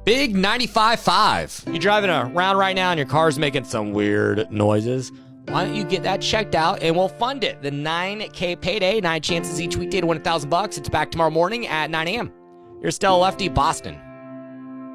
Big 95.5. You're driving around right now and your car's making some weird noises. Why don't you get that checked out and we'll fund it? The 9K payday, 9 chances each weekday to win $1,000. It's back tomorrow morning at 9 a.m. You're still Lefty, Boston.